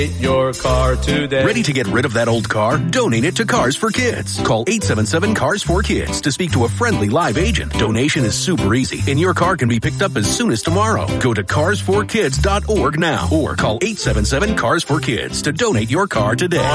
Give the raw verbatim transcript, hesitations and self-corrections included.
Your car today. Ready to get rid of that old car? Donate it to Cars for Kids. Call eight seven seven, C A R S for Kids to speak to a friendly live agent. Donation is super easy, and your car can be picked up as soon as tomorrow. Go to cars for kids dot org now or call eight seven seven, C A R S for Kids to donate your car today.